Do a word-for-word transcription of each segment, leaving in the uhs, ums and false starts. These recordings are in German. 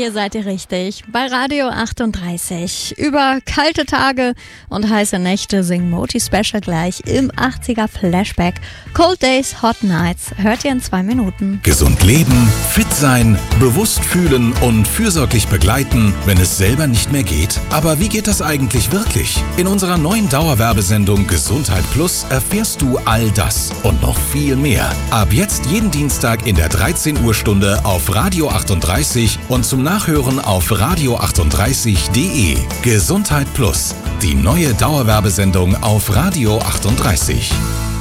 Hier seid ihr richtig, bei Radio achtunddreißig. Über kalte Tage und heiße Nächte singen Moti Special gleich im achtziger Flashback. Cold Days, Hot Nights hört ihr in zwei Minuten. Gesund leben, fit sein, bewusst fühlen und fürsorglich begleiten, wenn es selber nicht mehr geht. Aber wie geht das eigentlich wirklich? In unserer neuen Dauerwerbesendung Gesundheit Plus erfährst du all das und noch viel mehr. Ab jetzt jeden Dienstag in der dreizehn Uhr Stunde auf Radio achtunddreißig und zum Nachhören auf radio achtunddreißig punkt de. Gesundheit Plus, die neue Dauerwerbesendung auf Radio achtunddreißig.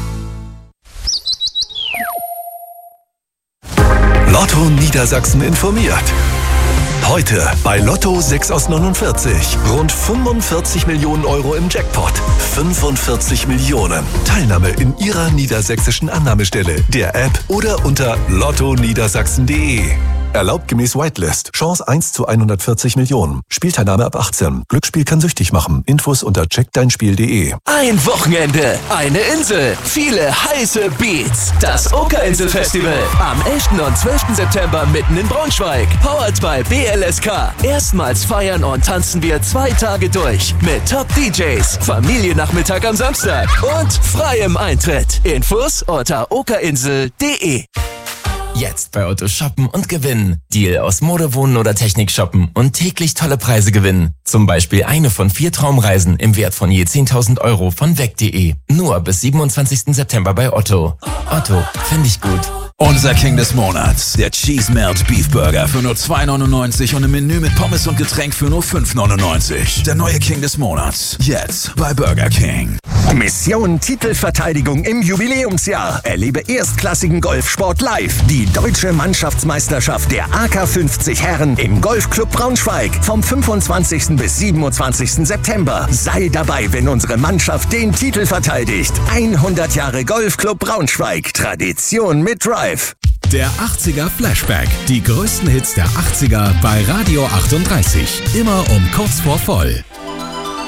Lotto Niedersachsen informiert. Heute bei Lotto sechs aus neunundvierzig. Rund fünfundvierzig Millionen Euro im Jackpot. fünfundvierzig Millionen. Teilnahme in Ihrer niedersächsischen Annahmestelle, der App oder unter lotto niedersachsen punkt de. Erlaubt gemäß Whitelist. Chance eins zu hundertvierzig Millionen. Spielteilnahme ab achtzehn. Glücksspiel kann süchtig machen. Infos unter check dein spiel punkt de. Ein Wochenende, eine Insel, viele heiße Beats. Das Oka-Insel-Festival am elften und zwölften September mitten in Braunschweig. Powered by B L S K. Erstmals feiern und tanzen wir zwei Tage durch. Mit Top-D Js, Familiennachmittag am Samstag und freiem Eintritt. Infos unter okainsel punkt de. Jetzt bei Otto shoppen und gewinnen. Deal aus Mode, Wohnen oder Technik shoppen und täglich tolle Preise gewinnen. Zum Beispiel eine von vier Traumreisen im Wert von je zehntausend Euro von weg punkt de. Nur bis siebenundzwanzigsten September bei Otto. Otto, finde ich gut. Unser King des Monats, der Cheese Melt Beef Burger für nur zwei neunundneunzig und im Menü mit Pommes und Getränk für nur fünf neunundneunzig. Der neue King des Monats, jetzt bei Burger King. Mission Titelverteidigung im Jubiläumsjahr. Erlebe erstklassigen Golfsport live. Die deutsche Mannschaftsmeisterschaft der A K fünfzig Herren im Golfclub Braunschweig vom fünfundzwanzigsten bis siebenundzwanzigsten September. Sei dabei, wenn unsere Mannschaft den Titel verteidigt. hundert Jahre Golfclub Braunschweig. Tradition mit Drive. Der achtziger Flashback. Die größten Hits der achtziger bei Radio achtunddreißig. Immer um kurz vor voll.